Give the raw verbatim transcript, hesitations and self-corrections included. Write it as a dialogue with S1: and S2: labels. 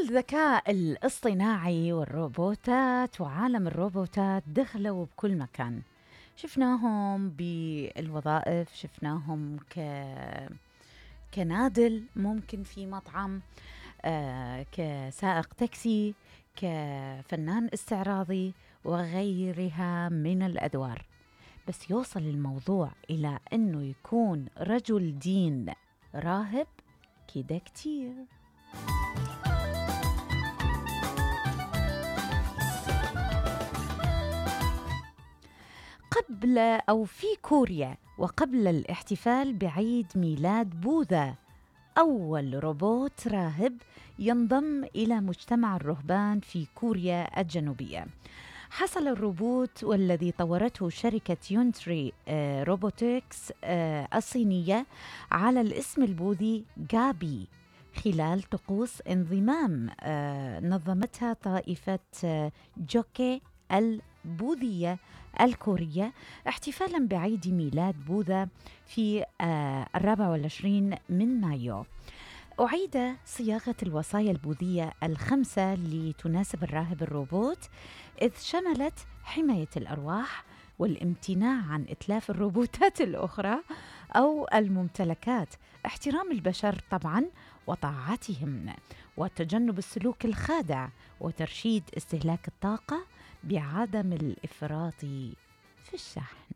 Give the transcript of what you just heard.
S1: الذكاء الاصطناعي والروبوتات وعالم الروبوتات دخلوا بكل مكان. شفناهم بالوظائف، شفناهم ك كنادل ممكن في مطعم، آه كسائق تاكسي، كفنان استعراضي وغيرها من الأدوار. بس يوصل الموضوع إلى أنه يكون رجل دين راهب كده كتير. قبل أو في كوريا وقبل الاحتفال بعيد ميلاد بوذا، أول روبوت راهب ينضم إلى مجتمع الرهبان في كوريا الجنوبية. حصل الروبوت والذي طورته شركة يونتري آه، روبوتكس آه، الصينية على الاسم البوذي جابي خلال طقوس انضمام آه، نظمتها طائفة آه، جوكي البوذية الكورية احتفالا بعيد ميلاد بوذا في آه، الرابع والعشرين من مايو. أعيد صياغة الوصايا البوذية الخمسة لتناسب الراهب الروبوت، إذ شملت حماية الأرواح والامتناع عن إتلاف الروبوتات الأخرى أو الممتلكات، احترام البشر طبعاً وطاعتهم، وتجنب السلوك الخادع، وترشيد استهلاك الطاقة بعدم الإفراط في الشحن.